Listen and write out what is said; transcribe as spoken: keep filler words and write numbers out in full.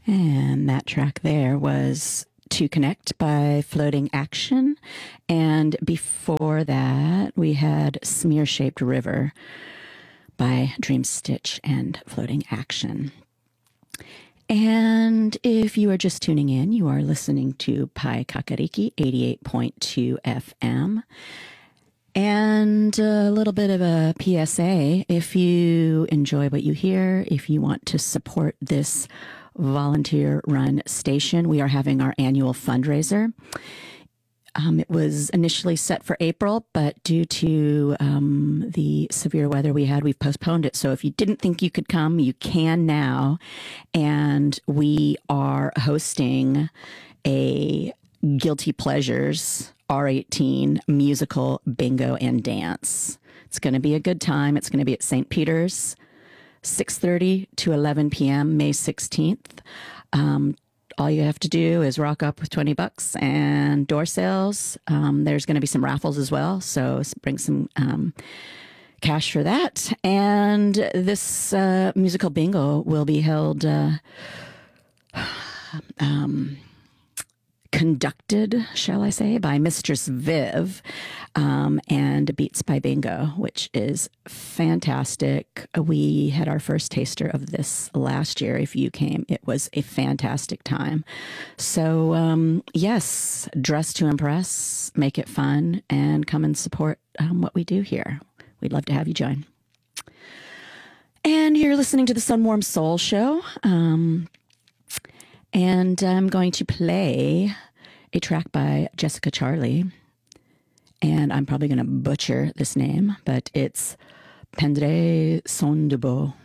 And that track there was To Connect by Floating Action. And before that, we had Smear Shaped River by Dream Stitch and Floating Action. And if you are just tuning in, you are listening to Pai Kakariki eighty-eight point two F M. And a little bit of a P S A, if you enjoy what you hear, if you want to support this volunteer-run station, we are having our annual fundraiser. Um, it was initially set for April, but due to um, the severe weather we had, we've postponed it. So if you didn't think you could come, you can now. And we are hosting a Guilty Pleasures R eighteen musical bingo and dance. It's going to be a good time. It's going to be at Saint Peter's, six thirty to eleven p.m., May sixteenth. Um, all you have to do is rock up with twenty bucks and door sales. Um, there's going to be some raffles as well, so bring some um, cash for that. And this uh, musical bingo will be held uh, um, conducted, shall I say, by Mistress Viv, um, and Beats by Bingo, which is fantastic. We had our first taster of this last year. If you came, it was a fantastic time. So, um, yes, dress to impress, make it fun, and come and support um, what we do here. We'd love to have you join. And you're listening to the Sunwarm Soul Show. Um, And I'm going to play a track by Jessica Charlie. And I'm probably going to butcher this name, but it's Pendre Son de Beau.